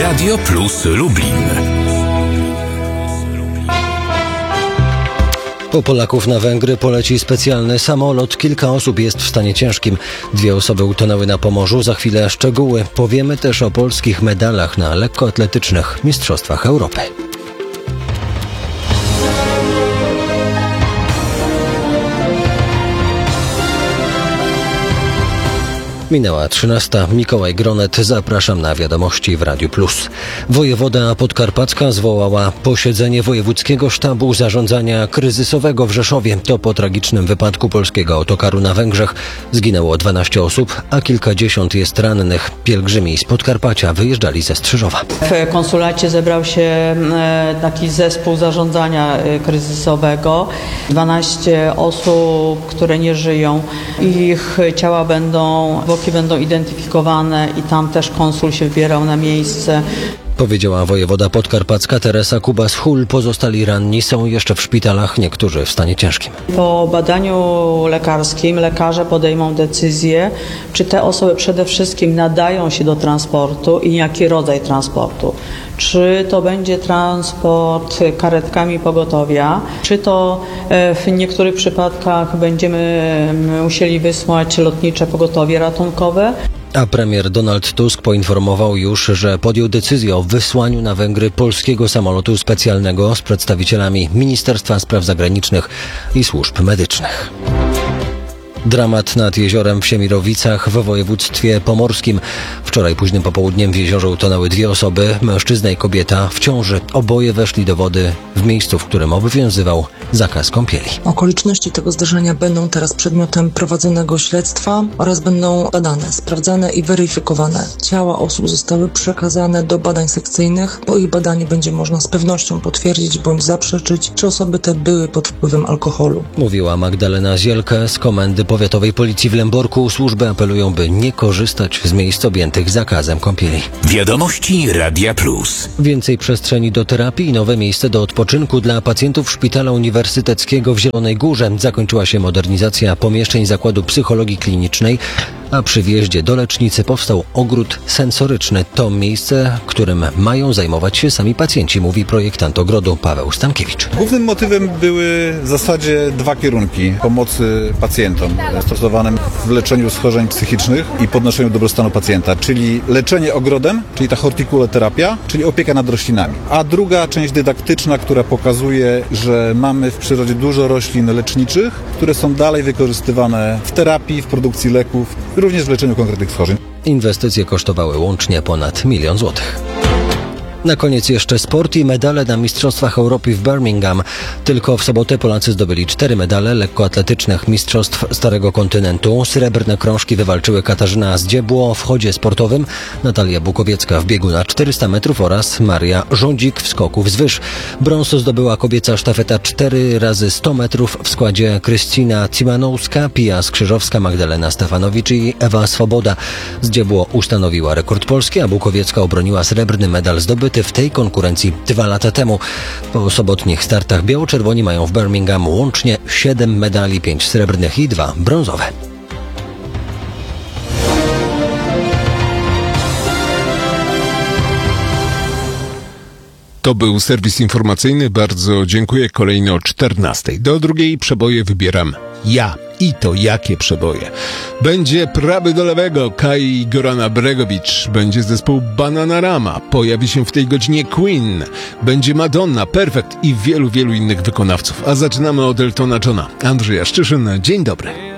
Radio Plus Lublin. Po Polaków na Węgry poleci specjalny samolot. Kilka osób jest w stanie ciężkim. 2 osoby utonęły na Pomorzu. Za chwilę szczegóły. Powiemy też o polskich medalach na lekkoatletycznych Mistrzostwach Europy. Minęła 13. Mikołaj Gronet. Zapraszam na wiadomości w Radiu Plus. Wojewoda podkarpacka zwołała posiedzenie Wojewódzkiego Sztabu Zarządzania Kryzysowego w Rzeszowie. To po tragicznym wypadku polskiego autokaru na Węgrzech zginęło 12 osób, a kilkadziesiąt jest rannych. Pielgrzymi z Podkarpacia wyjeżdżali ze Strzyżowa. W konsulacie zebrał się taki zespół zarządzania kryzysowego. 12 osób, które nie żyją. Ich ciała będą identyfikowane i tam też konsul się wybierał na miejsce. Powiedziała wojewoda podkarpacka Teresa Kubas-Hul. Pozostali ranni są jeszcze w szpitalach, niektórzy w stanie ciężkim. Po badaniu lekarskim lekarze podejmą decyzję, czy te osoby przede wszystkim nadają się do transportu i jaki rodzaj transportu. Czy to będzie transport karetkami pogotowia, czy to w niektórych przypadkach będziemy musieli wysłać lotnicze pogotowie ratunkowe. A premier Donald Tusk poinformował już, że podjął decyzję o wysłaniu na Węgry polskiego samolotu specjalnego z przedstawicielami Ministerstwa Spraw Zagranicznych i służb medycznych. Dramat nad jeziorem w Siemirowicach w województwie pomorskim. Wczoraj późnym popołudniem w jeziorze utonęły 2 osoby, mężczyzna i kobieta w ciąży. Oboje weszli do wody w miejscu, w którym obowiązywał zakaz kąpieli. Okoliczności tego zdarzenia będą teraz przedmiotem prowadzonego śledztwa oraz będą badane, sprawdzane i weryfikowane. Ciała osób zostały przekazane do badań sekcyjnych. Po ich badaniu będzie można z pewnością potwierdzić bądź zaprzeczyć, czy osoby te były pod wpływem alkoholu. Mówiła Magdalena Zielke z Komendy Powiatowej Policji w Lęborku. Służby apelują, by nie korzystać z miejsc objętych zakazem kąpieli. Wiadomości Radia Plus. Więcej przestrzeni do terapii i nowe miejsce do odpoczynku dla pacjentów Szpitala Uniwersyteckiego w Zielonej Górze. Zakończyła się modernizacja pomieszczeń Zakładu Psychologii Klinicznej, a przy wjeździe do lecznicy powstał ogród sensoryczny. To miejsce, którym mają zajmować się sami pacjenci, mówi projektant ogrodu Paweł Stankiewicz. Głównym motywem były w zasadzie 2 kierunki pomocy pacjentom stosowanym w leczeniu schorzeń psychicznych i podnoszeniu dobrostanu pacjenta, czyli leczenie ogrodem, czyli ta hortikuloterapia, czyli opieka nad roślinami. A druga część dydaktyczna, która pokazuje, że mamy w przyrodzie dużo roślin leczniczych, które są dalej wykorzystywane w terapii, w produkcji leków, również w leczeniu konkretnych schorzeń. Inwestycje kosztowały łącznie ponad 1 000 000 złotych. Na koniec jeszcze sport i medale na Mistrzostwach Europy w Birmingham. Tylko w sobotę Polacy zdobyli 4 medale lekkoatletycznych Mistrzostw Starego Kontynentu. Srebrne krążki wywalczyły Katarzyna Zdziebło w chodzie sportowym, Natalia Bukowiecka w biegu na 400 metrów oraz Maria Rządzik w skoku wzwyż. Brąz zdobyła kobieca sztafeta 4x100 metrów w składzie Krystyna Cimanowska, Pia Skrzyżowska, Magdalena Stefanowicz i Ewa Swoboda. Zdziebło ustanowiła rekord Polski, a Bukowiecka obroniła srebrny medal zdobyty w tej konkurencji 2 lata temu. Po sobotnich startach biało-czerwoni mają w Birmingham łącznie 7 medali, 5 srebrnych i 2 brązowe. To był serwis informacyjny. Bardzo dziękuję. Kolejno o 14:00. Do drugiej przeboje wybieram ja. I to jakie przeboje? Będzie prawy do lewego Kai Gorana Bregowicz. Będzie zespół Bananarama. Pojawi się w tej godzinie Queen. Będzie Madonna, Perfect i wielu innych wykonawców. A zaczynamy od Eltona Johna. Andrzej Jaszczyszyn. Dzień dobry.